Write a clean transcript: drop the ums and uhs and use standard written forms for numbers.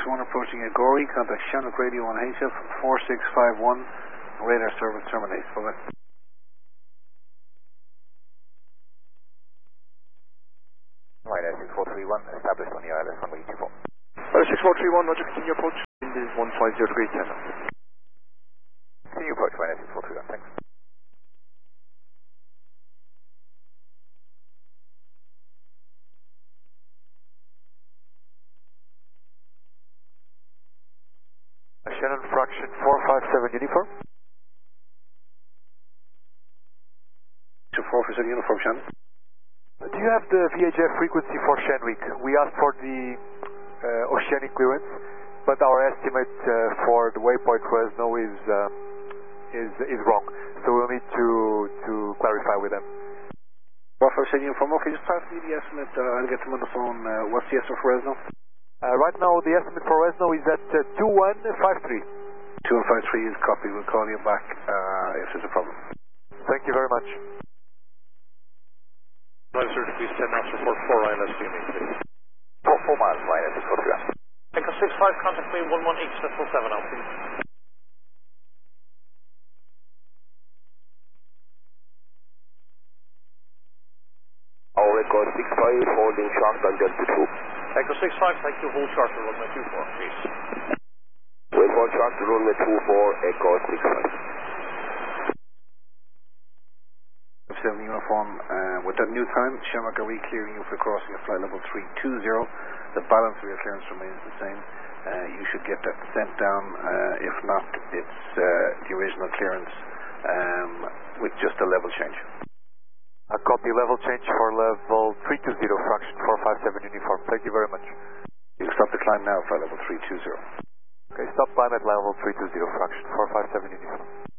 461 approaching Agori, contact Shamrock Radio on HF 4651, radar service terminates. Bye-bye. Ryder 6431, established on the ILS runway 24. Ryder 6431, roger, continue approach. Wind is 150 degrees 10 knots. Continue approach, Ryder 6431, thanks. Shannon fraction 457 uniform. 457 uniform, Shannon. Do you have the VHF frequency for Shenwick? We asked for the oceanic clearance, but our estimate for the waypoint Fresno is wrong. So we'll need to clarify with them. 457 uniform, okay, just pass me the estimate, I'll get them on the phone. What's the estimate for Fresno? Right now the estimate for Fresno is at 2153. 2153 is copy, we'll call you back if there's a problem. Thank you very much. Roger, please 10 knots report 4 ILS to me, please. 4 miles, Ryder 6431. Echo 65, contact me 118 Smithville 7 out, please. Our record 65, holding short on Delta 2. Echo 65, thank you, hold short to runway 24, please. Wait for short to runway 24, Echo 65. 7 uniform, with that new time, Shamrock are re-clearing you for crossing at flight level 320. The balance of your clearance remains the same. You should get that sent down. If not, it's the original clearance with just a level change. A copy, level change for level 320, fraction 457 uniform. Thank you very much. You can stop the climb now, flight level 320. Okay, stop climb at level 320, fraction 457 uniform.